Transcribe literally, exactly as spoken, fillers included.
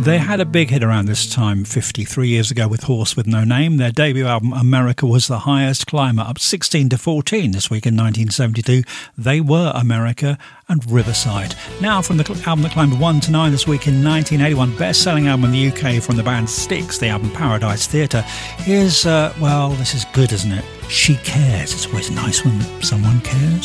They had a big hit around this time fifty-three years ago with Horse with No Name. Their debut album America was the highest climber, up sixteen to fourteen this week in nineteen seventy-two. They were America and Riverside. Now from the album that climbed one to nine this week in nineteen eighty-one, best-selling album in the U K from the band Styx, the album Paradise Theatre. Here's, uh, well, this is good, isn't it? She Cares. It's always nice when someone cares.